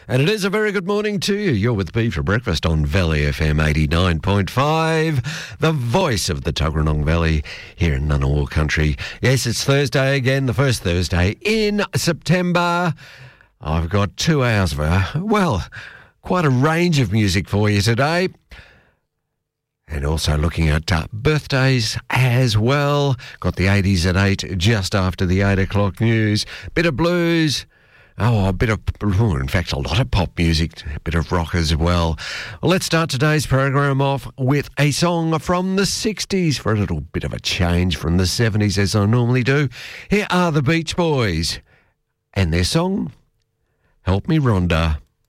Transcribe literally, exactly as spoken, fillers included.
And it is a very good morning to you. You're with me for breakfast on Valley F M eighty-nine point five, the voice of the Tuggeranong Valley here in Ngunnawal country. Yes, it's Thursday again, the first Thursday in September. I've got two hours of, uh, well, quite a range of music for you today. And also looking at uh, birthdays as well. Got the eighties at eight, just after the eight o'clock news. Bit of blues. Oh, a bit of, in fact, a lot of pop music, a bit of rock as well. Well, let's start today's program off with a song from the sixties for a little bit of a change from the seventies, as I normally do. Here are the Beach Boys and their song, Help Me Rhonda.